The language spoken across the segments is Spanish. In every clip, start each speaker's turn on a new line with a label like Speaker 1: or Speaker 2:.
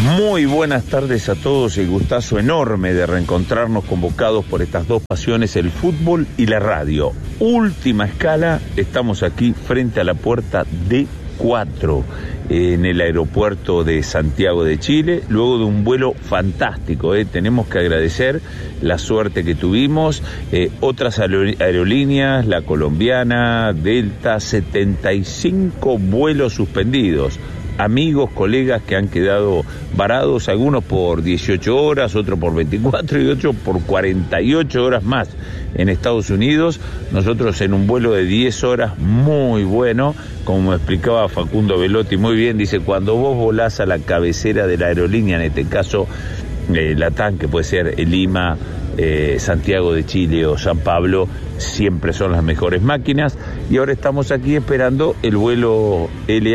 Speaker 1: Muy buenas tardes a todos, el gustazo enorme de reencontrarnos convocados por estas dos pasiones, el fútbol y la radio. Última escala, estamos aquí frente a la puerta D4 en el aeropuerto de Santiago de Chile, luego de un vuelo fantástico. Tenemos que agradecer la suerte que tuvimos, otras aerolíneas, la colombiana, Delta, 75 vuelos suspendidos. Amigos, colegas que han quedado varados, algunos por 18 horas, otros por 24 y otros por 48 horas más en Estados Unidos. Nosotros en un vuelo de 10 horas muy bueno, como me explicaba Facundo Velotti muy bien, dice, cuando vos volás a la cabecera de la aerolínea, en este caso LATAM, que puede ser Lima, Santiago de Chile o San Pablo, siempre son las mejores máquinas, y ahora estamos aquí esperando el vuelo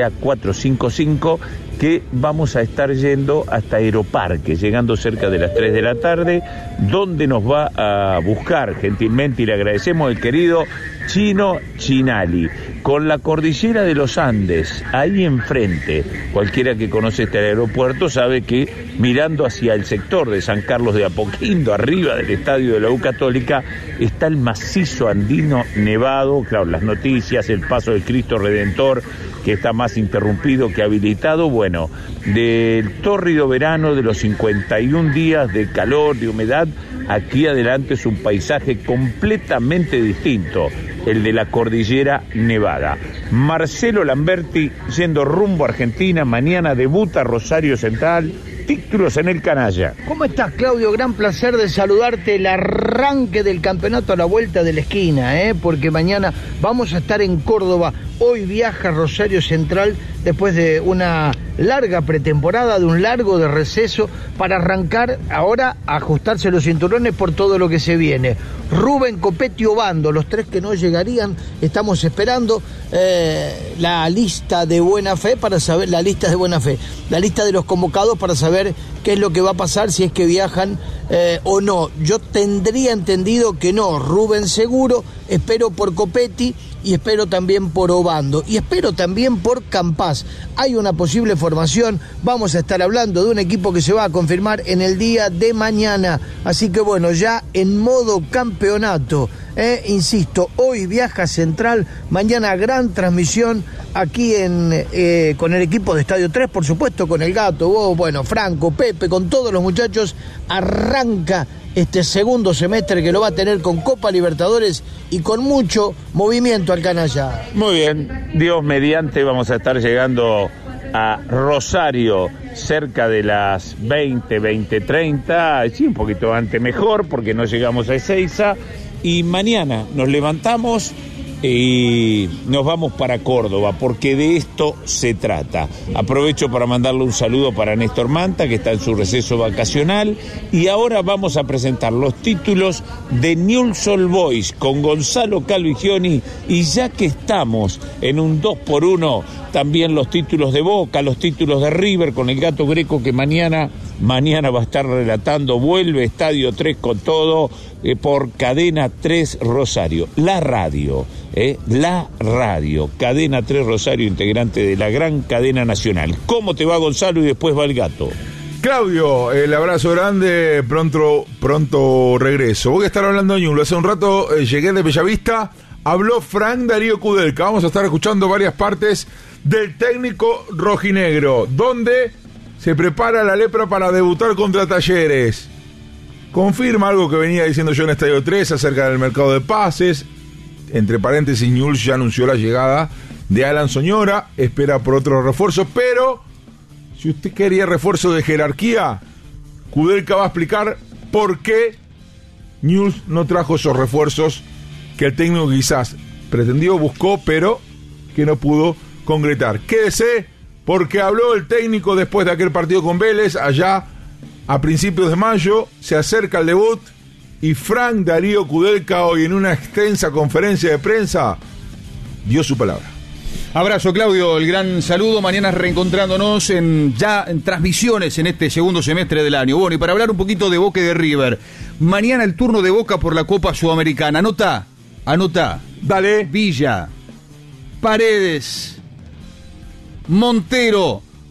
Speaker 1: LA455 que vamos a estar yendo hasta Aeroparque, llegando cerca de las 3 de la tarde, donde nos va a buscar gentilmente, y le agradecemos, el querido Chino Chinali, con la cordillera de los Andes, ahí enfrente. Cualquiera que conoce este aeropuerto sabe que mirando hacia el sector de San Carlos de Apoquindo, arriba del estadio de la U Católica, está el macizo andino nevado, claro, las noticias, el paso del Cristo Redentor, que está más interrumpido que habilitado. Bueno, del tórrido verano, de los 51 días de calor, de humedad, aquí adelante es un paisaje completamente distinto, el de la cordillera nevada. Marcelo Lamberti yendo rumbo a Argentina, mañana debuta Rosario Central, títulos en el canalla.
Speaker 2: ¿Cómo estás, Claudio? Gran placer de saludarte, el arranque del campeonato a la vuelta de la esquina, porque mañana vamos a estar en Córdoba. Hoy viaja Rosario Central después de una larga pretemporada, de un largo de receso, para arrancar ahora a ajustarse los cinturones por todo lo que se viene. Rubén, Copetti, Obando, los tres que no llegarían, estamos esperando la lista de buena fe para saber, la lista de los convocados para saber qué es lo que va a pasar, si es que viajan o no. Yo tendría entendido que no. Rubén seguro, espero por Copetti y espero también por Obando y espero también por Campás. Hay una posible formación, vamos a estar hablando de un equipo que se va a confirmar en el día de mañana, así que bueno, ya en modo campeonato, insisto, hoy viaja Central, mañana gran transmisión aquí con el equipo de Estadio 3, por supuesto, con el Gato, vos, bueno, Franco, Pepe, con todos los muchachos, arranca este segundo semestre que lo va a tener con Copa Libertadores y con mucho movimiento al canalla.
Speaker 1: Muy bien, Dios mediante, vamos a estar llegando a Rosario cerca de las 20:30, sí, un poquito antes mejor, porque no llegamos a Ezeiza, y mañana nos levantamos y nos vamos para Córdoba, porque de esto se trata. Aprovecho para mandarle un saludo para Néstor Manta, que está en su receso vacacional, y ahora vamos a presentar los títulos de Newell's Old Boys con Gonzalo Calvigioni, y ya que estamos en un 2x1, también los títulos de Boca, los títulos de River con el Gato Greco, que mañana va a estar relatando, vuelve Estadio 3 con todo, por Cadena 3 Rosario, la radio, Cadena 3 Rosario, integrante de la gran cadena nacional. ¿Cómo te va, Gonzalo? Y después va el Gato.
Speaker 3: Claudio, el abrazo grande, pronto regreso. Voy a estar hablando de Ñulo. Hace un rato llegué de Bellavista, habló Frank Darío Kudelka. Vamos a estar escuchando varias partes del técnico rojinegro, donde se prepara la lepra para debutar contra Talleres. Confirma algo que venía diciendo yo en Estadio 3 acerca del mercado de pases. Entre paréntesis, Newell's ya anunció la llegada de Alan Soñora, espera por otros refuerzos, pero si usted quería refuerzo de jerarquía, Kudelka va a explicar por qué Newell's no trajo esos refuerzos que el técnico quizás pretendió, buscó, pero que no pudo concretar. Quédese, porque habló el técnico después de aquel partido con Vélez, allá a principios de mayo, se acerca el debut, y Frank Darío Kudelka hoy en una extensa conferencia de prensa dio su palabra.
Speaker 4: Abrazo, Claudio, el gran saludo. Mañana reencontrándonos en transmisiones en este segundo semestre del año. Bueno, y para hablar un poquito de Boca y de River, mañana el turno de Boca por la Copa Sudamericana. Anota. Dale. Villa, Paredes, Montero,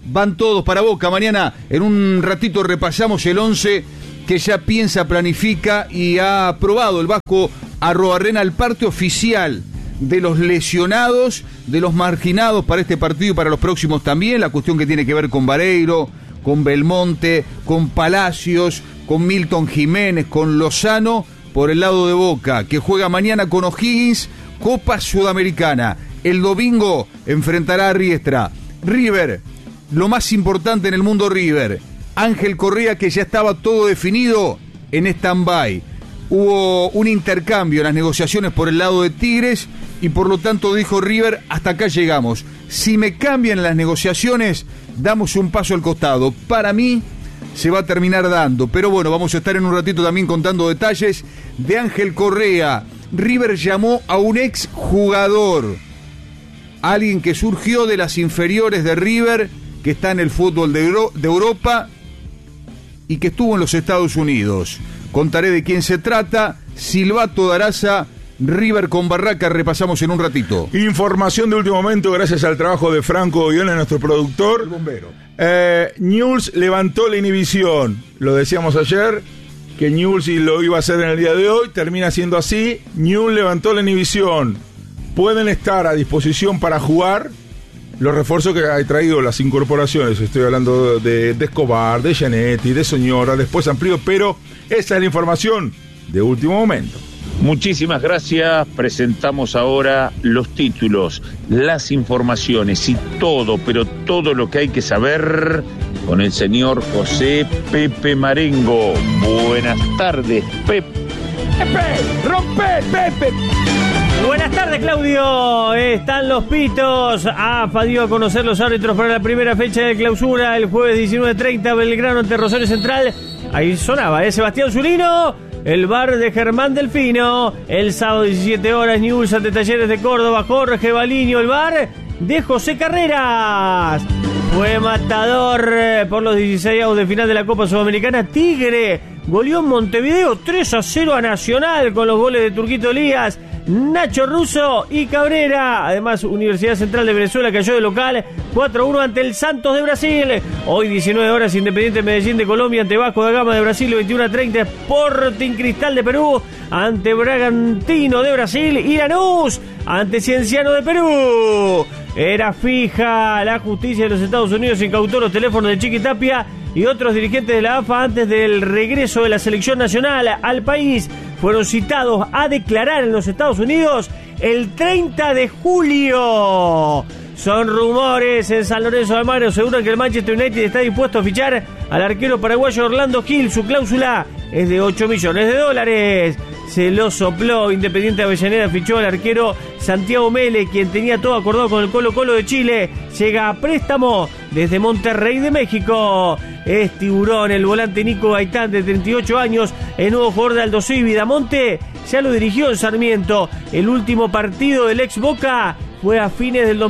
Speaker 4: van todos para Boca. Mañana en un ratito repasamos el 11 que ya piensa, planifica y ha aprobado el Vasco Arruabarrena el parte oficial de los lesionados, de los marginados para este partido y para los próximos también. La cuestión que tiene que ver con Vareiro, con Belmonte, con Palacios, con Milton Jiménez, con Lozano, por el lado de Boca, que juega mañana con O'Higgins, Copa Sudamericana. El domingo enfrentará a Riestra. River, lo más importante en el mundo River, Ángel Correa, que ya estaba todo definido, en stand-by. Hubo un intercambio en las negociaciones por el lado de Tigres y por lo tanto dijo River, hasta acá llegamos. Si me cambian las negociaciones, damos un paso al costado. Para mí se va a terminar dando, pero bueno, vamos a estar en un ratito también contando detalles de Ángel Correa. River llamó a un ex jugador, alguien que surgió de las inferiores de River, que está en el fútbol de Europa y que estuvo en los Estados Unidos. Contaré de quién se trata. Silvato Daraza, River con Barraca, repasamos en un ratito.
Speaker 3: Información de último momento, gracias al trabajo de Franco Guione, nuestro productor.
Speaker 4: El bombero.
Speaker 3: Newell's levantó la inhibición. Lo decíamos ayer, que Newell's lo iba a hacer en el día de hoy, termina siendo así. Newell's levantó la inhibición. Pueden estar a disposición para jugar los refuerzos que ha traído las incorporaciones. Estoy hablando de Escobar, de Gianetti, de Soñora, después amplío, pero esa es la información de último momento.
Speaker 1: Muchísimas gracias. Presentamos ahora los títulos, las informaciones y todo, pero todo lo que hay que saber con el señor José Pepe Marengo. Buenas tardes, Pepe.
Speaker 5: ¡Pepe! ¡Rompe, Pepe! Buenas tardes, Claudio. Están los pitos. AFA dio a conocer los árbitros para la primera fecha de clausura el jueves 19:30, Belgrano ante Rosario Central. Ahí sonaba, Sebastián Zurino. El VAR de Germán Delfino. El sábado 17 horas, Newell's ante Talleres de Córdoba, Jorge Baliño. El VAR de José Carreras. Fue matador por los 16avos de final de la Copa Sudamericana. Tigre goleó en Montevideo 3-0 a Nacional con los goles de Turquito Elías, Nacho Russo y Cabrera. Además, Universidad Central de Venezuela cayó de local 4-1 ante el Santos de Brasil. Hoy 19 horas, Independiente Medellín de Colombia ante Vasco da Gama de Brasil. 21:30, Sporting Cristal de Perú ante Bragantino de Brasil. Y Lanús ante Cienciano de Perú. Era fija. La justicia de los Estados Unidos incautó los teléfonos de Chiqui Tapia y otros dirigentes de la AFA antes del regreso de la selección nacional al país. Fueron citados a declarar en los Estados Unidos el 30 de julio. Son rumores en San Lorenzo de Almagro. Aseguran que el Manchester United está dispuesto a fichar al arquero paraguayo Orlando Gil. Su cláusula es de $8 millones. Se lo sopló. Independiente Avellaneda fichó al arquero Santiago Mele, quien tenía todo acordado con el Colo-Colo de Chile. Llega a préstamo desde Monterrey de México. Es tiburón el volante Nico Gaitán, de 38 años, el nuevo jugador de Aldo Civi. Damonte ya lo dirigió en Sarmiento. El último partido del ex Boca fue a fines del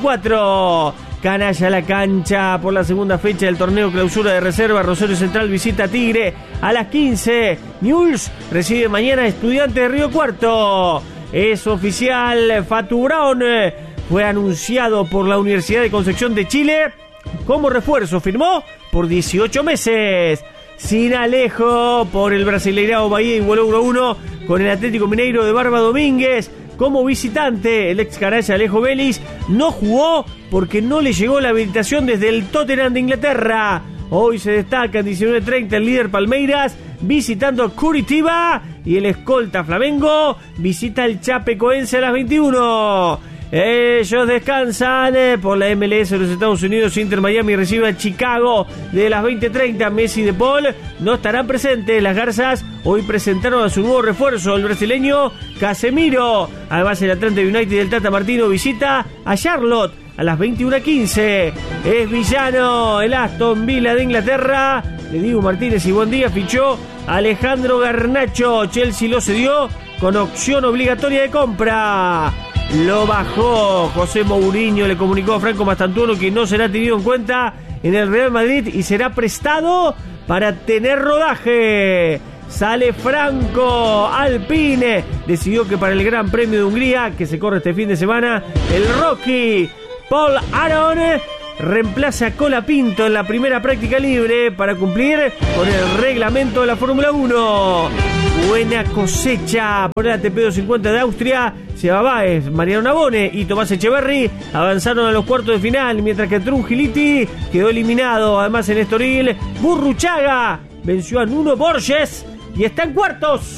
Speaker 5: 2024. Canalla la cancha por la segunda fecha del torneo clausura de reserva. Rosario Central visita a Tigre a las 15. Newell's recibe mañana a Estudiantes de Río Cuarto. Es oficial, Fatu Brown fue anunciado por la Universidad de Concepción de Chile como refuerzo. Firmó por 18 meses. Sin Alejo por el Brasileirao Bahía, igualó 1-1 con el Atlético Mineiro de Barba Domínguez. Como visitante, el ex canalla Alejo Vélez no jugó porque no le llegó la habilitación desde el Tottenham de Inglaterra. Hoy se destaca en 19:30 el líder Palmeiras visitando Curitiba y el escolta Flamengo visita el Chapecoense a las 21. Ellos descansan por la MLS de los Estados Unidos. Inter Miami recibe a Chicago de las 20:30. Messi y De Paul no estarán presentes. Las Garzas hoy presentaron a su nuevo refuerzo, el brasileño Casemiro. Además, el Atlanta United del Tata Martino visita a Charlotte a las 21:15. Es villano el Aston Villa de Inglaterra. Le digo Martínez y buen día. Fichó a Alejandro Garnacho. Chelsea lo cedió con opción obligatoria de compra. Lo bajó José Mourinho, le comunicó a Franco Mastantuono que no será tenido en cuenta en el Real Madrid y será prestado para tener rodaje. Sale Franco. Alpine decidió que para el Gran Premio de Hungría, que se corre este fin de semana, el Rocky Paul Aron reemplaza a Colapinto en la primera práctica libre para cumplir con el reglamento de la Fórmula 1. Buena cosecha por el ATP 250 de Austria. Seba Báez, Mariano Navone y Tomás Echeverry avanzaron a los cuartos de final, mientras que Trungiliti quedó eliminado. Además, en Estoril, Burruchaga venció a Nuno Borges y está en cuartos.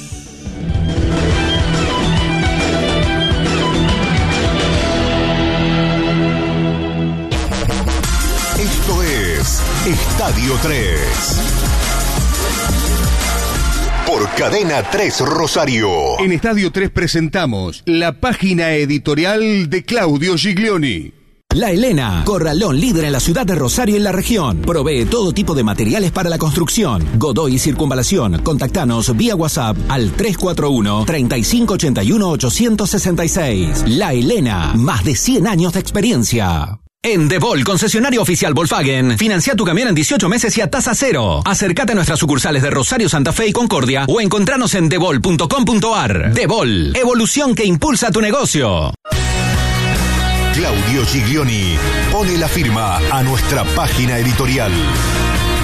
Speaker 6: Esto es Estadio 3. Por Cadena 3 Rosario.
Speaker 7: En Estadio 3 presentamos la página editorial de Claudio Giglioni.
Speaker 8: La Helena, corralón líder en la ciudad de Rosario y en la región. Provee todo tipo de materiales para la construcción. Godoy y Circunvalación. Contactanos vía WhatsApp al 341-3581-866. La Helena, más de 100 años de experiencia. En Devol, concesionario oficial Volkswagen, financia tu camión en 18 meses y a tasa cero. Acércate a nuestras sucursales de Rosario, Santa Fe y Concordia o encontranos en devol.com.ar. Devol, evolución que impulsa tu negocio.
Speaker 6: Claudio Giglioni pone la firma a nuestra página editorial.